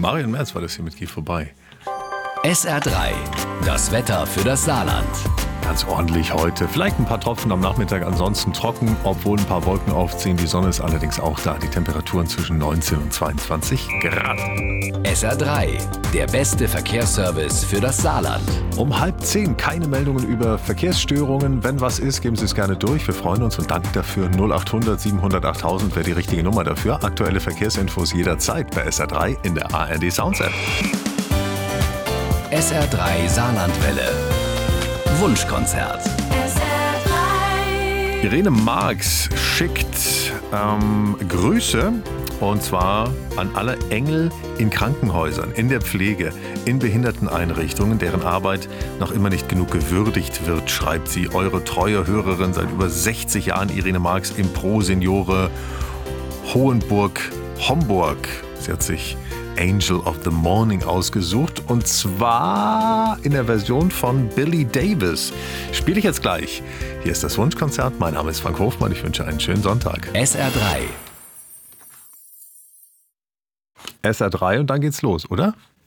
Marion Merz war das hier mit Geh vorbei. SR3, das Wetter für das Saarland. Ganz ordentlich heute. Vielleicht ein paar Tropfen am Nachmittag, ansonsten trocken, obwohl ein paar Wolken aufziehen. Die Sonne ist allerdings auch da. Die Temperaturen zwischen 19 und 22 Grad. SR3, der beste Verkehrsservice für das Saarland. Um 9:30 keine Meldungen über Verkehrsstörungen. Wenn was ist, geben Sie es gerne durch. Wir freuen uns und danken dafür. 0800 700 8000 wäre die richtige Nummer dafür. Aktuelle Verkehrsinfos jederzeit bei SR3 in der ARD Sounds App. SR3 Saarlandwelle. Wunschkonzert. Irene Marx schickt Grüße, und zwar an alle Engel in Krankenhäusern, in der Pflege, in Behinderteneinrichtungen, deren Arbeit noch immer nicht genug gewürdigt wird, schreibt sie. Eure treue Hörerin seit über 60 Jahren, Irene Marx im Pro Seniore Hohenburg-Homburg. Sie hat sich Angel of the Morning ausgesucht, und zwar in der Version von Billy Davis. Spiele ich jetzt gleich. Hier ist das Wunschkonzert. Mein Name ist Frank Hofmann. Ich wünsche einen schönen Sonntag. SR3. SR3 und dann geht's los, oder?